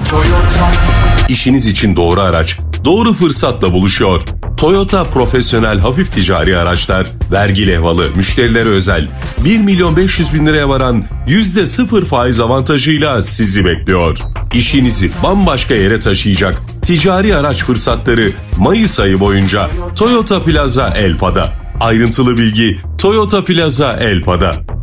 İşiniz için doğru araç, doğru fırsatla buluşuyor. Toyota profesyonel hafif ticari araçlar, vergi levhalı, müşterilere özel 1.500.000 liraya varan %0 faiz avantajıyla sizi bekliyor. İşinizi bambaşka yere taşıyacak ticari araç fırsatları Mayıs ayı boyunca Toyota Plaza Elpa'da. Ayrıntılı bilgi Toyota Plaza Elpa'da.